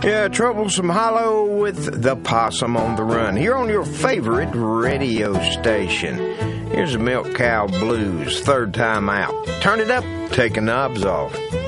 Yeah, Troublesome Hollow with the Possum on the Run, here on your favorite radio station. Here's the Milk Cow Blues, third time out. Turn it up, take the knobs off.